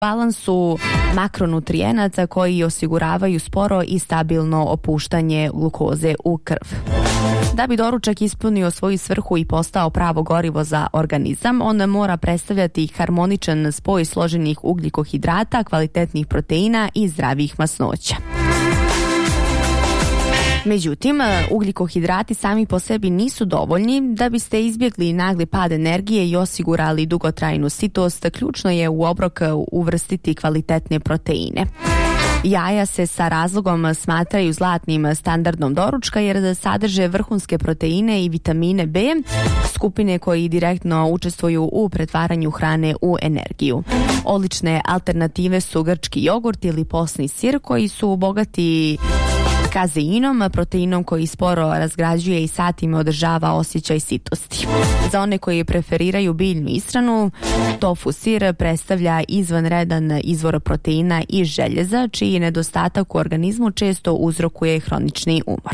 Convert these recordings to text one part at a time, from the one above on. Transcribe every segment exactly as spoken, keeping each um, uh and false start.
balansu makronutrijenata koji osiguravaju sporo i stabilno opuštanje glukoze u krv. Da bi doručak ispunio svoju svrhu i postao pravo gorivo za organizam, on mora predstavljati harmoničan spoj složenih ugljikohidrata, kvalitetnih proteina i zdravih masnoća. Međutim, ugljikohidrati sami po sebi nisu dovoljni. Da biste izbjegli nagli pad energije i osigurali dugotrajnu sitost, ključno je u obrok uvrstiti kvalitetne proteine. Jaja se sa razlogom smatraju zlatnim standardom doručka jer sadrže vrhunske proteine i vitamine B, skupine koji direktno učestvuju u pretvaranju hrane u energiju. Odlične alternative su grčki jogurt ili posni sir koji su bogati kazeinom, proteinom koji sporo razgrađuje i satima održava osjećaj sitosti. Za one koji preferiraju biljnu ishranu, tofu sir predstavlja izvanredan izvor proteina i željeza, čiji nedostatak u organizmu često uzrokuje hronični umor.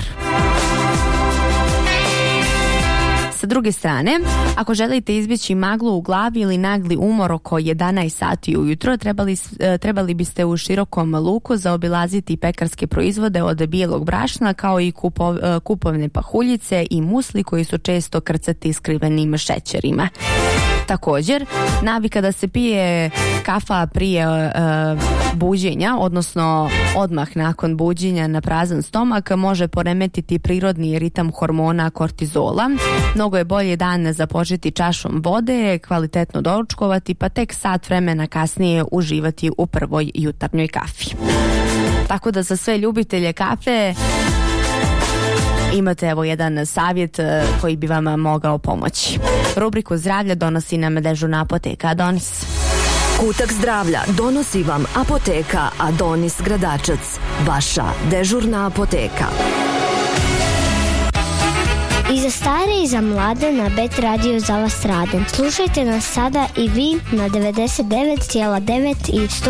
Sa druge strane, ako želite izbjeći maglu u glavi ili nagli umor oko jedanaest sati ujutro, trebali, trebali biste u širokom luku zaobilaziti pekarske proizvode od bijelog brašna kao i kupo, kupovne pahuljice i musli koji su često krcati skrivenim šećerima. Također, navika da se pije kafa prije uh, buđenja, odnosno odmah nakon buđenja na prazan stomak, može poremetiti prirodni ritam hormona kortizola. Mnogo je bolje dan započeti čašom vode, kvalitetno doručkovati, pa tek sat vremena kasnije uživati u prvoj jutarnjoj kafi. Tako da za sve ljubitelje kafe imate evo jedan savjet koji bi vam mogao pomoći. Rubriku zdravlja donosi nam dežurna apoteka Adonis. Kutak zdravlja donosi vam apoteka Adonis Gradačac, vaša dežurna apoteka. I za stare i za mlade na Bet Radio za vas radim. Slušajte nas sada i vi na devedeset devet zarez devet i sto